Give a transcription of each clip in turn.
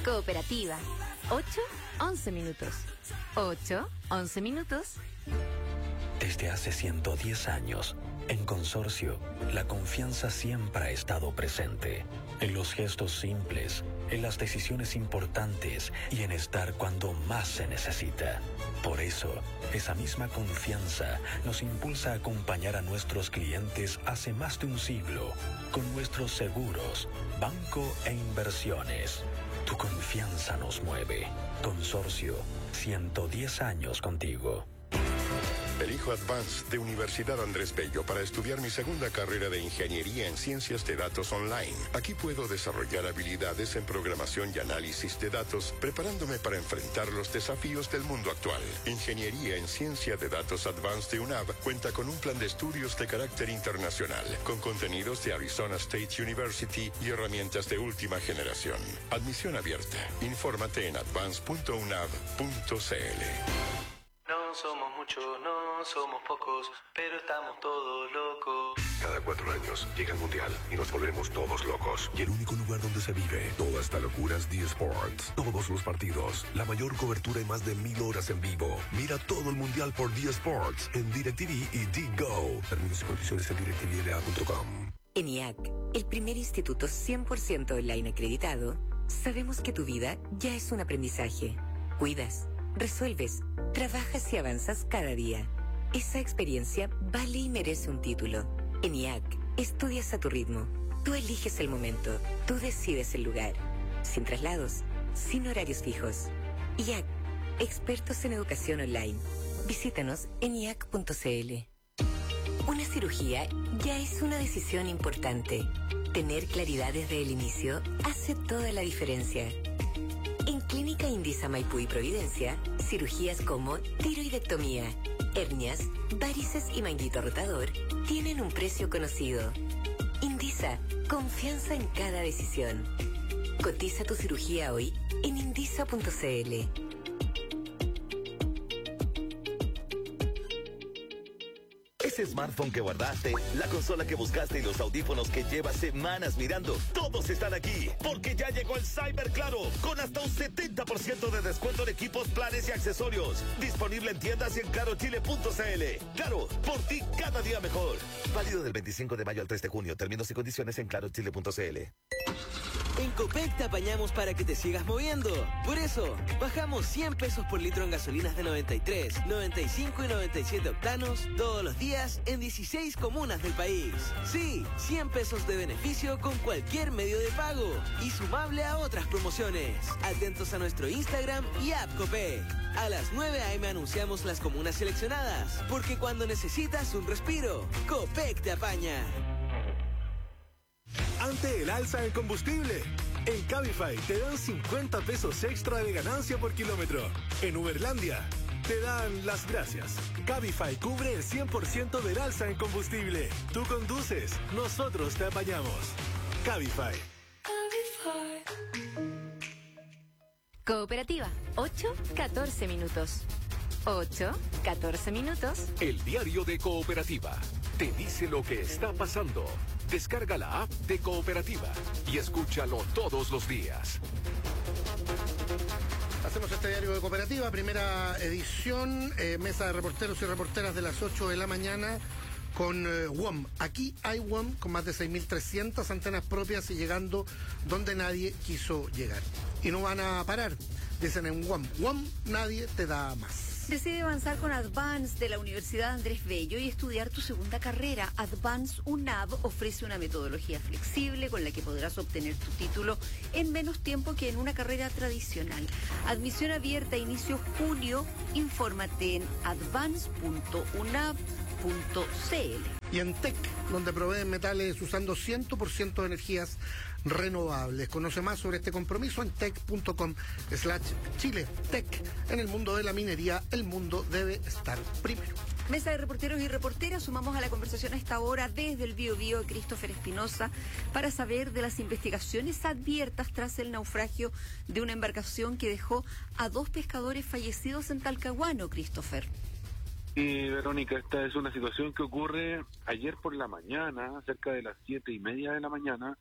Cooperativa. 8-11 minutos. 8-11 minutos. Desde hace 110 años, en Consorcio, la confianza siempre ha estado presente. En los gestos simples, en las decisiones importantes y en estar cuando más se necesita. Por eso, esa misma confianza nos impulsa a acompañar a nuestros clientes hace más de un siglo con nuestros seguros, banco e inversiones. Tu confianza nos mueve. Consorcio, 110 años contigo. Elijo Advanced de Universidad Andrés Bello para estudiar mi segunda carrera de Ingeniería en Ciencias de Datos Online. Aquí puedo desarrollar habilidades en programación y análisis de datos, preparándome para enfrentar los desafíos del mundo actual. Ingeniería en Ciencia de Datos Advanced de UNAV cuenta con un plan de estudios de carácter internacional, con contenidos de Arizona State University y herramientas de última generación. Admisión abierta. Infórmate en advance.unav.cl. No somos muchos, no somos pocos, pero estamos todos locos. Cada 4 años llega el Mundial y nos volvemos todos locos. Y el único lugar donde se vive toda esta locura es D-Sports. Todos los partidos, la mayor cobertura y más de 1000 horas en vivo. Mira todo el Mundial por D-Sports en DirecTV y D-Go. Términos y condiciones en directvla.com. En IAC, el primer instituto 100% online acreditado, sabemos que tu vida ya es un aprendizaje. Cuidas, resuelves, trabajas y avanzas cada día. Esa experiencia vale y merece un título. En IAC, estudias a tu ritmo. Tú eliges el momento. Tú decides el lugar. Sin traslados, sin horarios fijos. IAC, expertos en educación online. Visítanos en IAC.cl. Una cirugía ya es una decisión importante. Tener claridad desde el inicio hace toda la diferencia. En Clínica Indisa Maipú y Providencia, cirugías como tiroidectomía, hernias, varices y manguito rotador tienen un precio conocido. Indisa, confianza en cada decisión. Cotiza tu cirugía hoy en indisa.cl. Ese smartphone que guardaste, la consola que buscaste y los audífonos que llevas semanas mirando, todos están aquí, porque ya llegó el Cyber Claro, con hasta un 70% de descuento en equipos, planes y accesorios. Disponible en tiendas y en clarochile.cl. Claro, por ti cada día mejor. Válido del 25 de mayo al 3 de junio. Términos y condiciones en clarochile.cl. En Copec te apañamos para que te sigas moviendo. Por eso, bajamos 100 pesos por litro en gasolinas de 93, 95 y 97 octanos todos los días en 16 comunas del país. Sí, 100 pesos de beneficio con cualquier medio de pago y sumable a otras promociones. Atentos a nuestro Instagram y app Copec. A las 9 a.m. anunciamos las comunas seleccionadas, porque cuando necesitas un respiro, Copec te apaña. Ante el alza del combustible, en Cabify te dan 50 pesos extra de ganancia por kilómetro. En Uberlandia te dan las gracias. Cabify cubre el 100% del alza en combustible. Tú conduces, nosotros te apañamos. Cabify. Cooperativa. 8-14 minutos. 8-14 minutos. El diario de Cooperativa te dice lo que está pasando. Descarga la app de Cooperativa y escúchalo todos los días. Hacemos este diario de Cooperativa, primera edición, mesa de reporteros y reporteras de las 8 de la mañana con WOM. Aquí hay WOM con más de 6.300 antenas propias y llegando donde nadie quiso llegar. Y no van a parar, dicen en WOM. WOM, nadie te da más. Decide avanzar con Advance de la Universidad Andrés Bello y estudiar tu segunda carrera. Advance UNAV ofrece una metodología flexible con la que podrás obtener tu título en menos tiempo que en una carrera tradicional. Admisión abierta, inicio junio. Infórmate en advance.unav.cl. Y en TEC, donde proveen metales usando 100% de energías renovables. Conoce más sobre este compromiso en tec.com/Chile. TEC, en el mundo de la minería, el mundo debe estar primero. Mesa de reporteros y reporteras, sumamos a la conversación a esta hora desde el Biobío Christopher Espinosa para saber de las investigaciones abiertas tras el naufragio de una embarcación que dejó a 2 pescadores fallecidos en Talcahuano, Christopher. Y Verónica, esta es una situación que ocurre ayer por la mañana, cerca de las 7:30 de la mañana,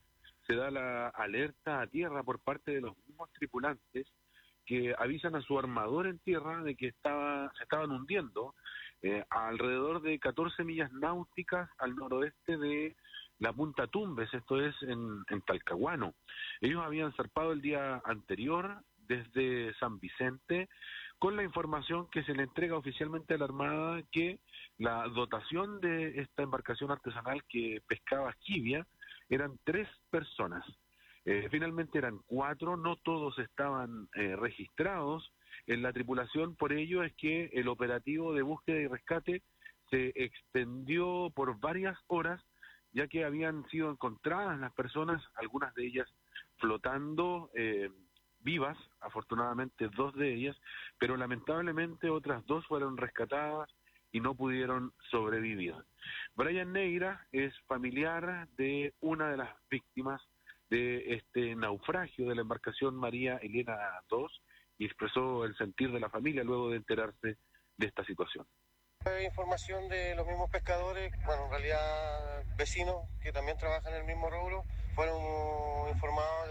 se da la alerta a tierra por parte de los mismos tripulantes que avisan a su armador en tierra de que se estaban hundiendo a alrededor de 14 millas náuticas al noroeste de la Punta Tumbes, esto es en Talcahuano. Ellos habían zarpado el día anterior desde San Vicente con la información que se le entrega oficialmente a la Armada que la dotación de esta embarcación artesanal que pescaba esquivia eran 3 personas. Finalmente eran 4, no todos estaban registrados en la tripulación, por ello es que el operativo de búsqueda y rescate se extendió por varias horas, ya que habían sido encontradas las personas, algunas de ellas flotando vivas, afortunadamente 2 de ellas, pero lamentablemente otras 2 fueron rescatadas y no pudieron sobrevivir. Brian Neira es familiar de una de las víctimas de este naufragio de la embarcación María Elena II y expresó el sentir de la familia luego de enterarse de esta situación. Información de los mismos pescadores, bueno, en realidad vecinos que también trabajan en el mismo rubro, fueron informados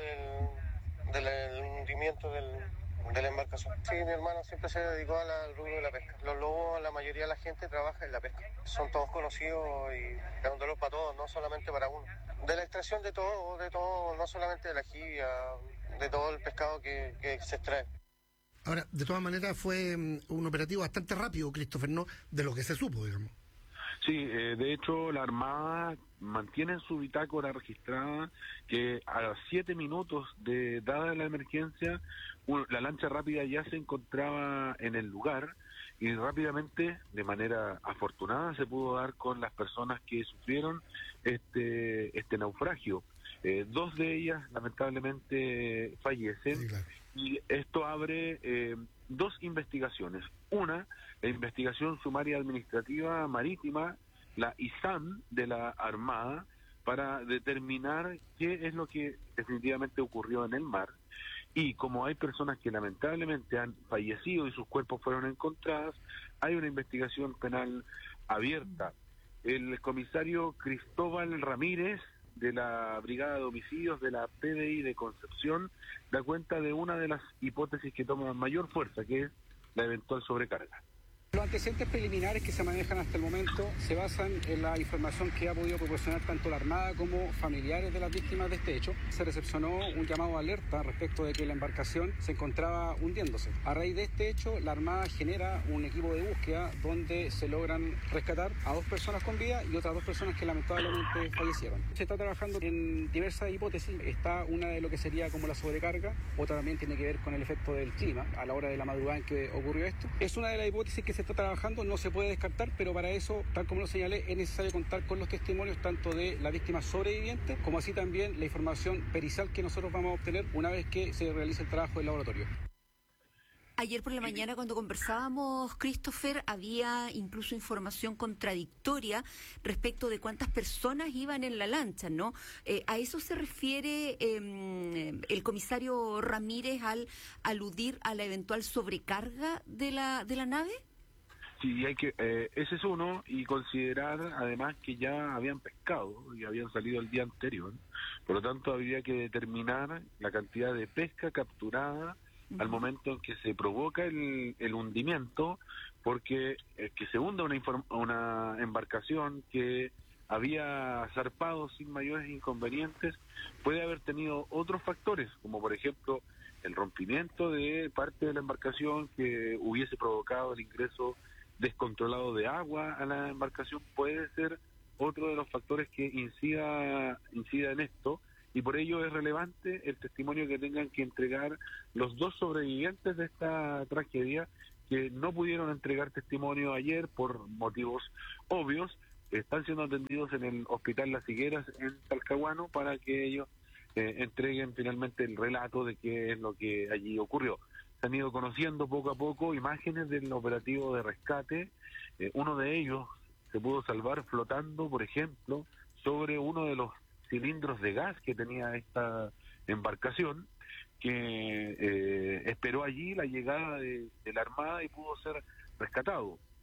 del hundimiento de la embarcación. Sí, mi hermano siempre se dedicó al rubro de la pesca. Los lobos, la mayoría de la gente trabaja en la pesca. Son todos conocidos y es un dolor para todos, no solamente para uno. De la extracción de todo, no solamente de la jibia, de todo el pescado que se extrae. Ahora, de todas maneras fue un operativo bastante rápido, Christopher, ¿no? De lo que se supo, digamos. Sí, de hecho la Armada mantiene en su bitácora registrada que a 7 minutos de dada la emergencia, la lancha rápida ya se encontraba en el lugar y rápidamente, de manera afortunada, se pudo dar con las personas que sufrieron este naufragio. 2 de ellas lamentablemente fallecen. Sí, claro. Y esto abre 2 investigaciones. Una, la investigación sumaria administrativa marítima, la ISAM de la Armada, para determinar qué es lo que definitivamente ocurrió en el mar. Y como hay personas que lamentablemente han fallecido y sus cuerpos fueron encontrados, hay una investigación penal abierta. El comisario Cristóbal Ramírez, de la Brigada de Homicidios de la PDI de Concepción, da cuenta de una de las hipótesis que toma mayor fuerza, que es la eventual sobrecarga. Los antecedentes preliminares que se manejan hasta el momento se basan en la información que ha podido proporcionar tanto la Armada como familiares de las víctimas de este hecho. Se recepcionó un llamado de alerta respecto de que la embarcación se encontraba hundiéndose. A raíz de este hecho, la Armada genera un equipo de búsqueda donde se logran rescatar a 2 personas con vida y otras 2 personas que lamentablemente fallecieron. Se está trabajando en diversas hipótesis. Está una de lo que sería como la sobrecarga, otra también tiene que ver con el efecto del clima a la hora de la madrugada en que ocurrió esto. Es una de las hipótesis que se está trabajando, no se puede descartar, pero para eso, tal como lo señalé, es necesario contar con los testimonios tanto de la víctima sobreviviente como así también la información pericial que nosotros vamos a obtener una vez que se realice el trabajo del laboratorio. Ayer por la mañana cuando conversábamos, Christopher, había incluso información contradictoria respecto de cuántas personas iban en la lancha, ¿no? ¿A eso se refiere el comisario Ramírez al aludir a la eventual sobrecarga de la nave? Sí, ese es uno, y considerar además que ya habían pescado y habían salido el día anterior, por lo tanto habría que determinar la cantidad de pesca capturada al momento en que se provoca el hundimiento, porque que se hunda una embarcación que había zarpado sin mayores inconvenientes puede haber tenido otros factores, como por ejemplo el rompimiento de parte de la embarcación que hubiese provocado el ingreso descontrolado de agua a la embarcación, puede ser otro de los factores que incida en esto. Y por ello es relevante el testimonio que tengan que entregar los 2 sobrevivientes de esta tragedia, que no pudieron entregar testimonio ayer por motivos obvios. Están siendo atendidos en el Hospital Las Higueras en Talcahuano para que ellos entreguen finalmente el relato de qué es lo que allí ocurrió. Se han ido conociendo poco a poco imágenes del operativo de rescate. Uno de ellos se pudo salvar flotando, por ejemplo, sobre uno de los cilindros de gas que tenía esta embarcación, que esperó allí la llegada de la Armada y pudo ser rescatado.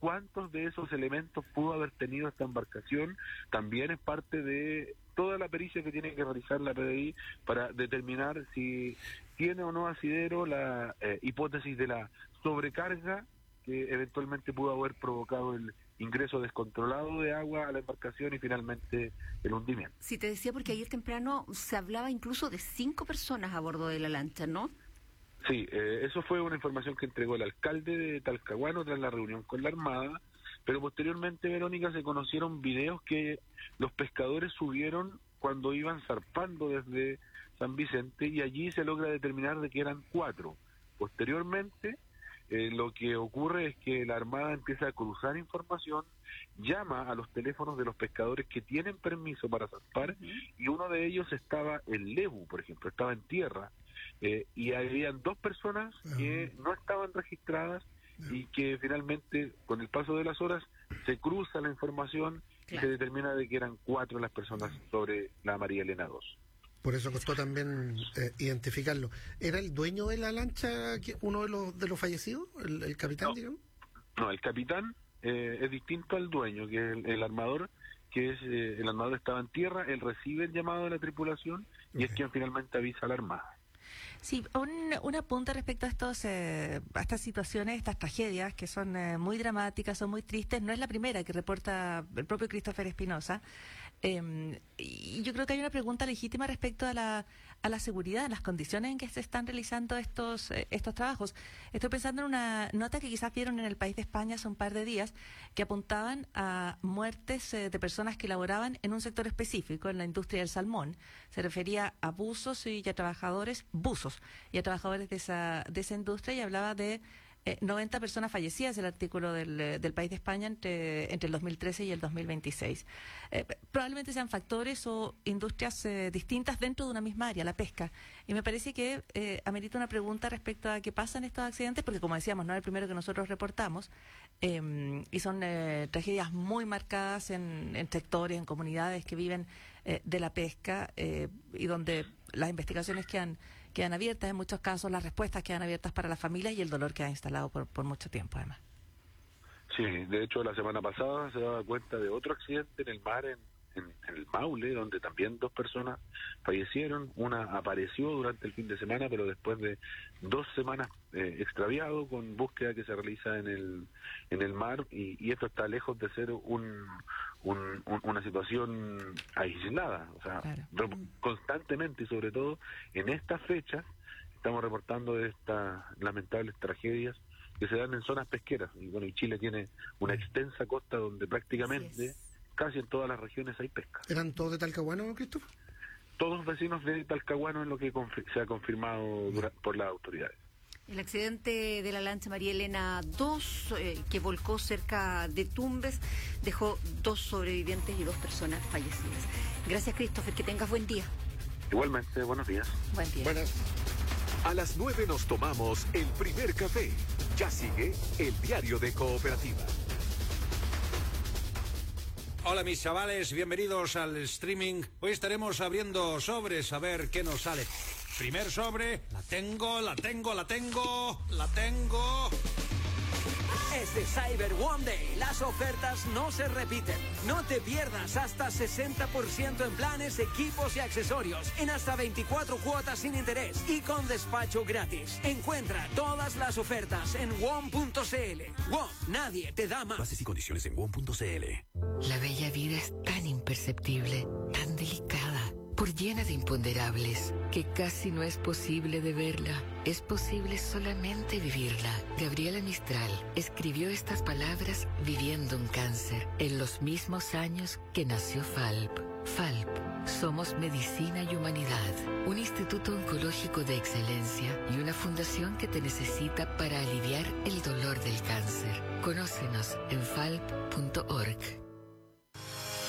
cuántos de esos elementos pudo haber tenido esta embarcación también es parte de toda la pericia que tiene que realizar la PDI para determinar si tiene o no asidero la hipótesis de la sobrecarga que eventualmente pudo haber provocado el ingreso descontrolado de agua a la embarcación y finalmente el hundimiento. Sí, te decía porque ayer temprano se hablaba incluso de 5 personas a bordo de la lancha, ¿no? Sí, eso fue una información que entregó el alcalde de Talcahuano tras la reunión con la Armada, pero posteriormente, Verónica, se conocieron videos que los pescadores subieron cuando iban zarpando desde San Vicente y allí se logra determinar de que eran 4. Posteriormente, lo que ocurre es que la Armada empieza a cruzar información, llama a los teléfonos de los pescadores que tienen permiso para zarpar y uno de ellos estaba en Lebu, por ejemplo, estaba en tierra y habían 2 personas que no estaban registradas y que finalmente con el paso de las horas se cruza la información y se determina de que eran 4 las personas sobre la María Elena 2. Por eso costó también identificarlo. ¿Era el dueño de la lancha uno de los fallecidos? ¿El capitán, digamos? No, el capitán es distinto al dueño, que es el armador, que es el armador estaba en tierra, él recibe el llamado de la tripulación y es quien finalmente avisa a la Armada. Sí, un apunte respecto a estas situaciones, estas tragedias que son muy dramáticas, son muy tristes. No es la primera que reporta el propio Christopher Espinosa. Y yo creo que hay una pregunta legítima respecto a la seguridad, las condiciones en que se están realizando estos trabajos. Estoy pensando en una nota que quizás vieron en El País de España hace un par de días, que apuntaban a muertes de personas que laboraban en un sector específico, en la industria del salmón. Se refería a buzos y a trabajadores, y a trabajadores de esa industria, y hablaba de 90 personas fallecidas, el artículo del País de España entre el 2013 y el 2026. Probablemente sean factores o industrias distintas dentro de una misma área, la pesca. Y me parece que amerita una pregunta respecto a qué pasa en estos accidentes, porque como decíamos, no es el primero que nosotros reportamos, y son tragedias muy marcadas en sectores, en comunidades que viven de la pesca, y donde las investigaciones quedan abiertas, en muchos casos las respuestas quedan abiertas para las familias y el dolor queda instalado por mucho tiempo, además. Sí, de hecho la semana pasada se daba cuenta de otro accidente en el mar en el Maule, donde también 2 personas fallecieron. Una apareció durante el fin de semana, pero después de 2 semanas extraviado, con búsqueda que se realiza en el mar, y esto está lejos de ser una situación aislada. O sea, constantemente, y sobre todo en estas fechas, estamos reportando de estas lamentables tragedias que se dan en zonas pesqueras. Y bueno, y Chile tiene una extensa costa donde prácticamente casi en todas las regiones hay pesca. ¿Eran todos de Talcahuano, Cristóbal? Todos vecinos de Talcahuano, en lo que se ha confirmado por las autoridades. El accidente de la lancha María Elena 2, que volcó cerca de Tumbes, dejó 2 sobrevivientes y 2 personas fallecidas. Gracias, Christopher, que tengas buen día. Igualmente, buenos días. Buen día. Buenas. A las 9 nos tomamos el primer café. Ya sigue el diario de Cooperativa. Hola mis chavales, bienvenidos al streaming. Hoy estaremos abriendo sobres a ver qué nos sale. Primer sobre, la tengo. Es de Cyber One Day. Las ofertas no se repiten. No te pierdas hasta 60% en planes, equipos y accesorios. En hasta 24 cuotas sin interés y con despacho gratis. Encuentra todas las ofertas en WOM.cl. WOM, nadie te da más. Bases y condiciones en WOM.cl. La bella vida es tan imperceptible, tan delicada, por llena de imponderables, que casi no es posible de verla. Es posible solamente vivirla. Gabriela Mistral escribió estas palabras viviendo un cáncer, en los mismos años que nació FALP. FALP, somos medicina y humanidad, un instituto oncológico de excelencia y una fundación que te necesita para aliviar el dolor del cáncer. Conócenos en falp.org.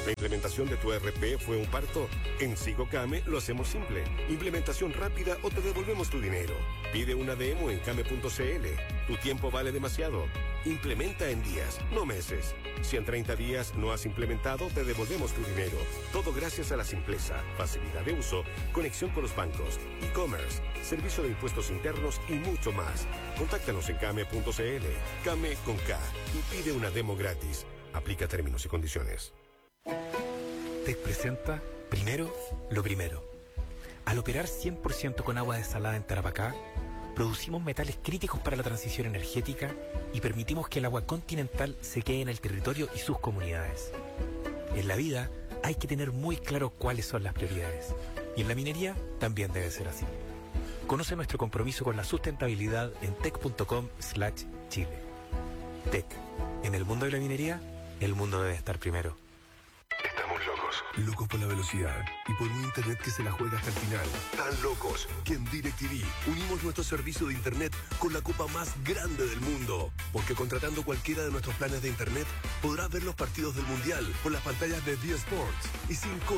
¿La implementación de tu ERP fue un parto? En SigoCame lo hacemos simple. Implementación rápida o te devolvemos tu dinero. Pide una demo en came.cl. Tu tiempo vale demasiado. Implementa en días, no meses. Si en 30 días no has implementado, te devolvemos tu dinero. Todo gracias a la simpleza, facilidad de uso, conexión con los bancos, e-commerce, servicio de impuestos internos y mucho más. Contáctanos en came.cl. Came con K y pide una demo gratis. Aplica términos y condiciones. TEC presenta Primero lo Primero. Al operar 100% con agua desalada en Tarapacá, producimos metales críticos para la transición energética y permitimos que el agua continental se quede en el territorio y sus comunidades. En la vida hay que tener muy claro cuáles son las prioridades. Y en la minería también debe ser así. Conoce nuestro compromiso con la sustentabilidad en tec.com/Chile. TEC. En el mundo de la minería, el mundo debe estar primero. Estamos locos. Locos por la velocidad y por un internet que se la juega hasta el final. Tan locos que en DirecTV unimos nuestro servicio de internet con la copa más grande del mundo. Porque contratando cualquiera de nuestros planes de internet podrás ver los partidos del Mundial por las pantallas de D-Sports y sin